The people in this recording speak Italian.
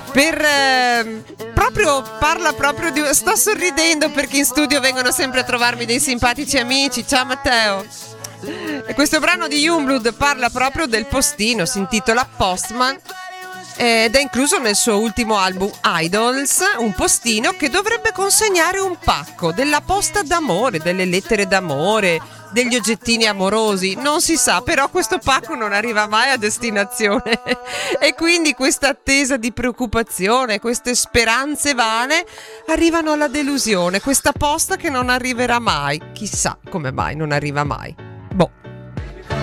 Parla proprio di... Sto sorridendo perché in studio vengono sempre a trovarmi dei simpatici amici. Ciao Matteo. E questo brano di Youngblood parla proprio del postino, si intitola Postman ed è incluso nel suo ultimo album Idols, un postino che dovrebbe consegnare un pacco della posta d'amore, delle lettere d'amore, degli oggettini amorosi, non si sa, però questo pacco non arriva mai a destinazione e quindi questa attesa di preoccupazione, queste speranze vane arrivano alla delusione, questa posta che non arriverà mai, chissà come mai non arriva mai.